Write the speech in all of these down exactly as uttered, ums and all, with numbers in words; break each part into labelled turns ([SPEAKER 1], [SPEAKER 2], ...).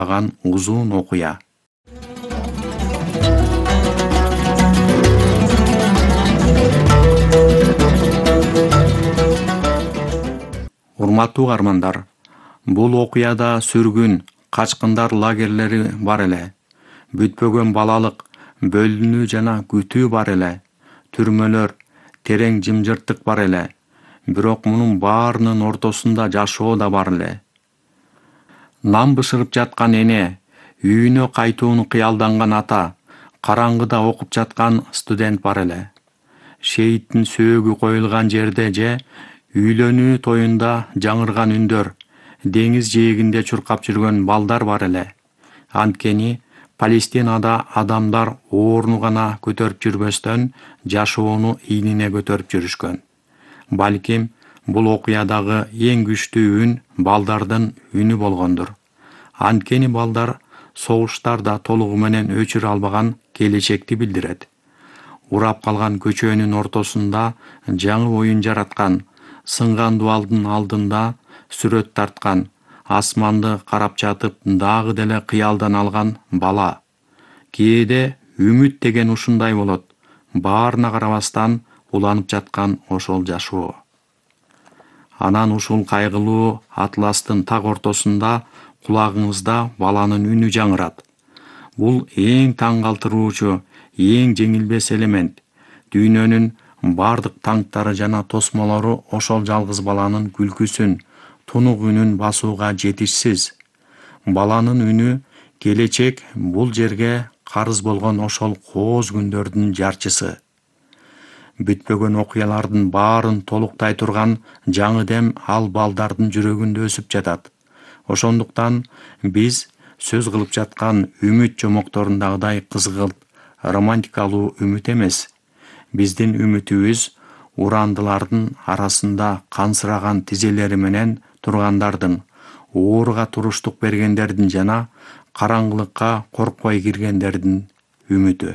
[SPEAKER 1] uzun окуя. Урматтуу каармандар, бул окуяда сүргүн, качкындар лагерлери бар эле. Бүтпөгөн балалык, бөлүнүү жана күтүү бар эле. Түрмөлөр, терең жымжырттык бар эле. Бирок мунун баарынын ортосунда жашоо да бар эле. Нам бышырып жаткан эне, үйүнө кайтууну кыялданган ата, караңгыда окуп жаткан студент бар эле. Шейиттин сөөгү коюлган жерде же үйлөнүү тоюнда жаңырган үндөр, деңиз жээгинде чуркап жүргөн балдар бар эле. Анткени Палестинада адамдар ооруну гана көтөрүп жүрбөстөн, жашоону ийнине көтөрүп жүрүшкөн. Балким, бул окуядагы эң күчтүү үн балдардын үнү болгондур. Анткени балдар согуштарда толугу менен өчүрө албаган келечекти билдирет. Урап калган көчөнүн ортосунда жаңы оюн жараткан, сынган дубалдын алдында сүрөт тарткан, асманды карап жатып дагы деле кыялдан алган бала. Кээде үмүт деген ушундай болот. Баарына карабастан уланып жаткан ошол жашоо. Анан ушул кайгылуу атластын так ортосунда кулагыңызда баланын үнү жаңырат. Бул эң таң калтыруучу, эң жеңилбес элемент. Дүйнөнүн бардык таңктары жана тосмолору ошол жалгыз баланын күлкүсүн, тунук үнүн басууга жетишсиз. Баланын үнү келечек бул жерге карыз болгон ошол кооз күндөрдүн жарчысы. Бүтпөгөн окуялардын баарын толуктай турган жаңы дем ал балдардын жүрөгүндө өсүп жатат. Ошондуктан биз сөз кылып жаткан үмүт жомокторундагыдай кызгылт, романтикалуу үмүт эмес. Биздин үмүтүбүз урандылардын арасында кансыраган тизелери менен тургандардын, ооруга туруштук бергендердин жана караңгылыкка коркпой киргендердин үмүтү.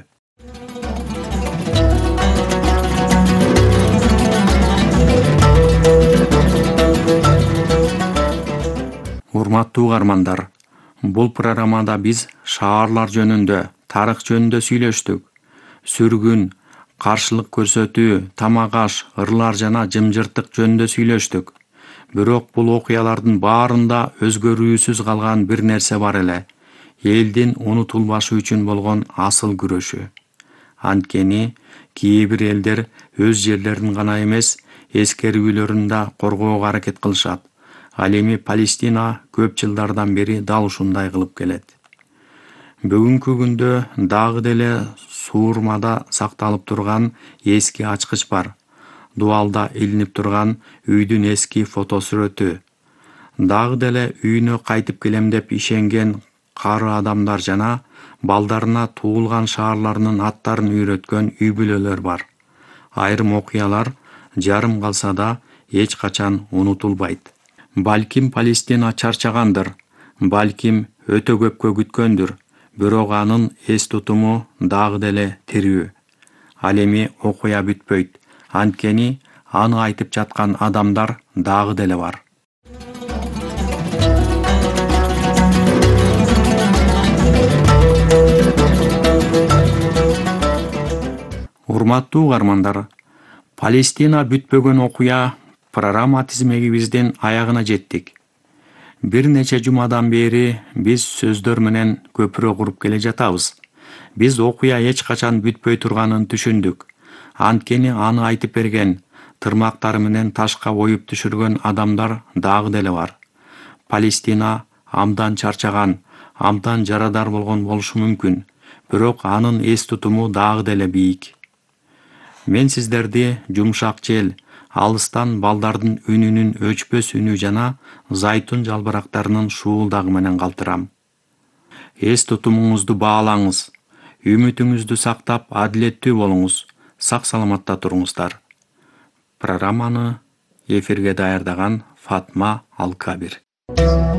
[SPEAKER 1] Урматтуу каармандар, бул программада биз шаарлар жөнүндө, тарых жөнүндө сүйлөштүк. Сүргүн, каршылык көрсөтүү, тамак-аш, ырлар жана жымжырттык жөнүндө сүйлөштүк. Бирок бул окуялардын баарында өзгөрүүсүз калган бир нерсе бар эле. Элдин унутулбашы үчүн болгон асыл күрөшү. Анткени кээ бир элдер өз жерлерин гана эмес, эскерүүлөрүн да коргоого аракет кылышат. Ал эми Палестина көп жылдардан бери дал ушундай кылып келет. Бүгүнкү күндө дагы деле суурмада сакталып турган эски ачкыч бар. Дубалда илинип турган үйдүн эски фотосүрөтү. Дагы деле үйүнө кайтып келем деп ишенген кары адамдар жана балдарына туулган шаарларынын аттарын үйрөткөн үй бүлөлөр бар. Айрым окуялар жарым калса да эч качан унутулбайт. Балким Палестина чарчагандыр, балким өтө көпкө күткөндүр, бирок анын эс тутуму дагы деле тирүү. Ал эми окуя бүтпөйт, анткени аны айтып жаткан адамдар дагы деле бар. Урматтуу каармандар, Палестина бүтпөгөн окуя программа тизмегибиздин аягына жеттик. Бир нече жумадан бери биз сөздөр менен көпүрө куруп келе жатабыз. Биз окуя эч качан бүтпөй турганын түшүндүк. Анткени аны айтып берген, тырмактары менен ташка оюп түшүргөн адамдар дагы деле бар. Палестина абдан чарчаган, абдан жарадар болгон болушу мүмкүн, бирок анын эс тутуму дагы деле бийик. Мен сиздерди жумшак жел, алыстан балдардын үнүнүн өчпөс үнү жана зайтун жалбырактарынын шуулдагы менен калтырам. Эс тутумуңузду баалаңыз, үмүтүңүздү сактап, адилеттүү болуңуз, сак саламатта туруңуздар. Программаны эфирге даярдаган Фатма Алкабир.